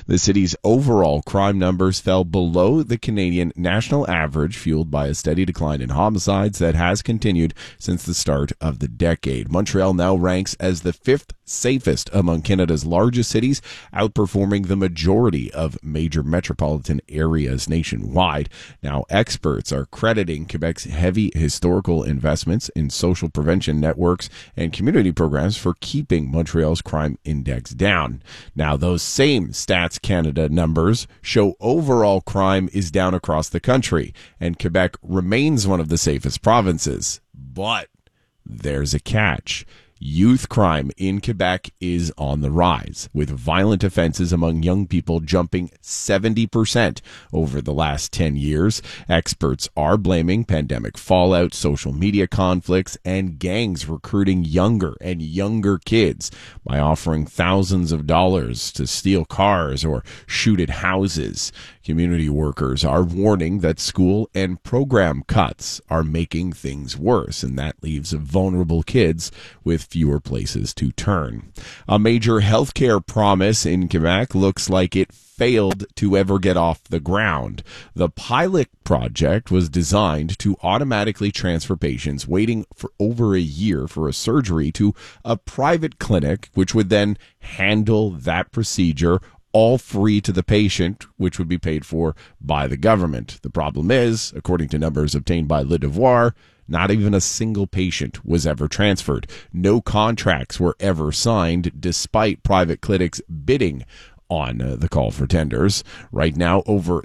The city's overall crime numbers fell below the Canadian national average, fueled by a steady decline in homicides that has continued since the start of the decade. Montreal now ranks as the fifth safest among Canada's largest cities, outperforming the majority of major metropolitan areas nationwide. Now, experts are crediting Quebec's heavy historical investments in social prevention networks and community programs for keeping Montreal's crime index down. Now, those same Stats Canada numbers show overall crime is down across the country, and Quebec remains one of the safest provinces. But there's a catch. Youth crime in Quebec is on the rise, with violent offenses among young people jumping 70% over the last 10 years. Experts are blaming pandemic fallout, social media conflicts, and gangs recruiting younger and younger kids by offering thousands of dollars to steal cars or shoot at houses. Community workers are warning that school and program cuts are making things worse, and that leaves vulnerable kids with fewer places to turn. A major healthcare promise in Quebec looks like it failed to ever get off the ground. The pilot project was designed to automatically transfer patients waiting for over a year for a surgery to a private clinic, which would then handle that procedure all free to the patient, which would be paid for by the government. The problem is, according to numbers obtained by Le Devoir, not even a single patient was ever transferred. No contracts were ever signed, despite private clinics bidding on the call for tenders. Right now, over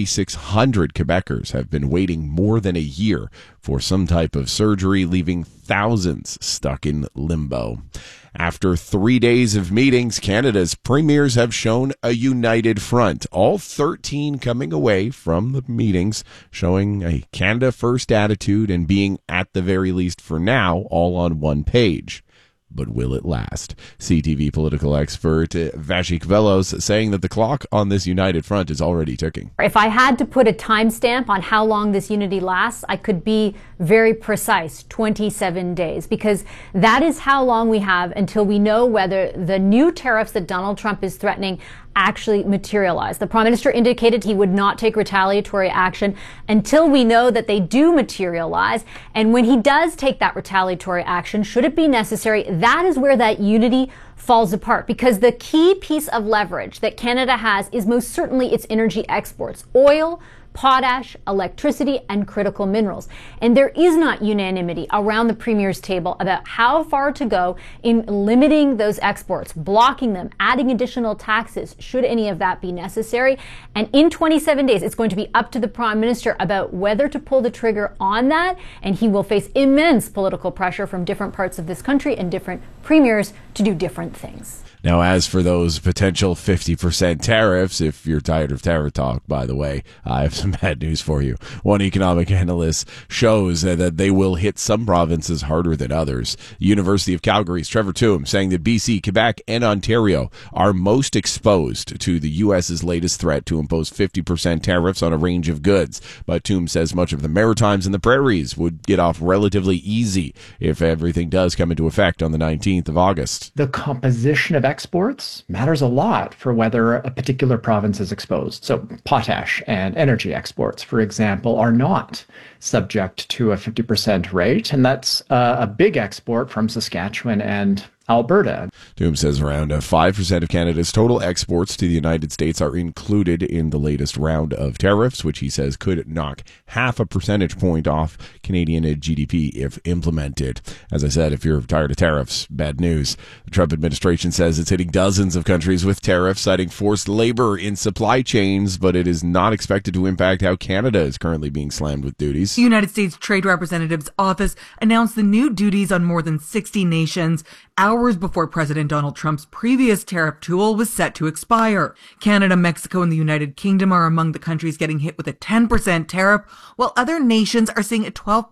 3,600 Quebecers have been waiting more than a year for some type of surgery, leaving thousands stuck in limbo. After 3 days of meetings, Canada's premiers have shown a united front, all 13 coming away from the meetings showing a Canada First attitude and being, at the very least for now, all on one page. But will it last? CTV political expert Vashik Velos saying that the clock on this united front is already ticking. If I had to put a timestamp on how long this unity lasts, I could be very precise, 27 days, because that is how long we have until we know whether the new tariffs that Donald Trump is threatening actually materialize. The Prime Minister indicated he would not take retaliatory action until we know that they do materialize. And when he does take that retaliatory action, should it be necessary, that is where that unity falls apart, because the key piece of leverage that Canada has is most certainly its energy exports, oil, potash, electricity, and critical minerals. And there is not unanimity around the Premier's table about how far to go in limiting those exports, blocking them, adding additional taxes, should any of that be necessary. And in 27 days, it's going to be up to the Prime Minister about whether to pull the trigger on that, and he will face immense political pressure from different parts of this country and different premiers to do different things. Now, as for those potential 50% tariffs, if you're tired of tariff talk, by the way, I have some bad news for you. One economic analyst shows that they will hit some provinces harder than others. The University of Calgary's Trevor Toom saying that BC, Quebec, and Ontario are most exposed to the U.S.'s latest threat to impose 50% tariffs on a range of goods. But Toom says much of the Maritimes and the Prairies would get off relatively easy if everything does come into effect on the 19th of August. The composition of exports matters a lot for whether a particular province is exposed. So potash and energy exports, for example, are not subject to a 50% rate, and that's a big export from Saskatchewan and Alberta. Toom says around 5% of Canada's total exports to the United States are included in the latest round of tariffs, which he says could knock half a percentage point off Canadian GDP if implemented. As I said, if you're tired of tariffs, bad news. The Trump administration says it's hitting dozens of countries with tariffs, citing forced labor in supply chains, but it is not expected to impact how Canada is currently being slammed with duties. The United States Trade Representative's office announced the new duties on more than 60 nations hours before President Donald Trump's previous tariff tool was set to expire. Canada, Mexico, and the United Kingdom are among the countries getting hit with a 10% tariff, while other nations are seeing a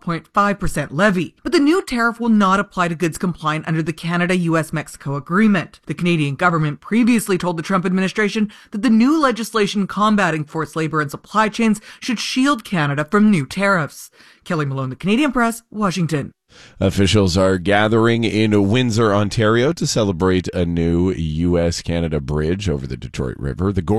12.5% levy. But the new tariff will not apply to goods compliant under the Canada-US-Mexico agreement. The Canadian government previously told the Trump administration that the new legislation combating forced labor and supply chains should shield Canada from new tariffs. Kelly Malone, The Canadian Press, Washington. Officials are gathering in Windsor, Ontario to celebrate a new U.S.-Canada bridge over the Detroit River. The